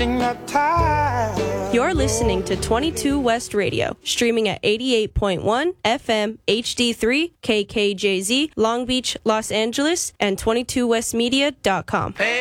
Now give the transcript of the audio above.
wasting your time. You're listening to 22 West Radio, streaming at 88.1 FM HD3 KKJZ, Long Beach, Los Angeles, and 22westmedia.com. Hey.